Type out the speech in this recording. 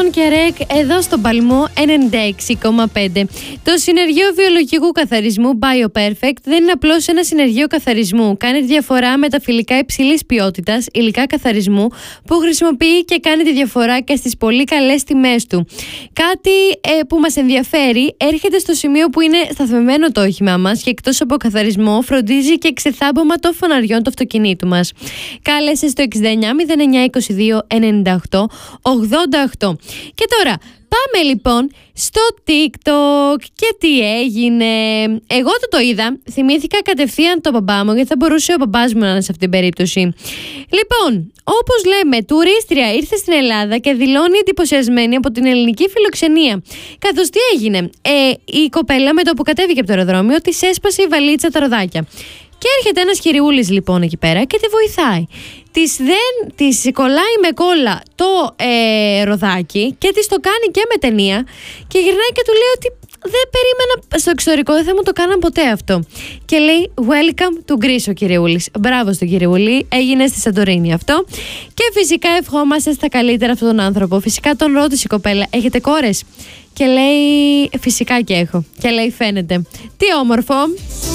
Τόν και Ρεκ εδώ στον Παλμό 96,5. Το συνεργείο βιολογικού καθαρισμού BioPerfect δεν είναι απλώς ένα συνεργείο καθαρισμού. Κάνει τη διαφορά με τα φιλικά υψηλής ποιότητας υλικά καθαρισμού που χρησιμοποιεί και κάνει τη διαφορά και στις πολύ καλές τιμές του. Κάτι που μας ενδιαφέρει, έρχεται στο σημείο που είναι σταθμευμένο το όχημά μας και εκτός από καθαρισμό φροντίζει και ξεθάμπομα των φωναριών του αυτοκινήτου μας. Κάλεσε στο 69 09 22 98 88. Και τώρα πάμε λοιπόν στο TikTok. Και τι έγινε? Εγώ το είδα, θυμήθηκα κατευθείαν τον μπαμπά μου, γιατί θα μπορούσε ο μπαμπάς μου να είναι σε αυτήν την περίπτωση. Λοιπόν, όπως λέμε, τουρίστρια ήρθε στην Ελλάδα και δηλώνει εντυπωσιασμένη από την ελληνική φιλοξενία. Καθώς τι έγινε? Η κοπέλα με το που κατέβηκε από το αεροδρόμιο της έσπασε η βαλίτσα τα ροδάκια. Και έρχεται ένας κυριούλης λοιπόν εκεί πέρα και τη βοηθάει. Της κολλάει με κόλλα το ροδάκι και της το κάνει και με ταινία και γυρνάει και του λέει ότι δεν περίμενα στο εξωτερικό, δεν θα μου το κάναν ποτέ αυτό. Και λέει welcome to Greece ο κυριούλης. Μπράβο στον κυριούλη, έγινε στη Σαντορίνη αυτό. Και φυσικά ευχόμαστε στα καλύτερα αυτόν τον άνθρωπο. Φυσικά τον ρώτησε η κοπέλα, έχετε κόρες? Και λέει φυσικά και έχω. Και λέει φαίνεται. Τι όμορφο.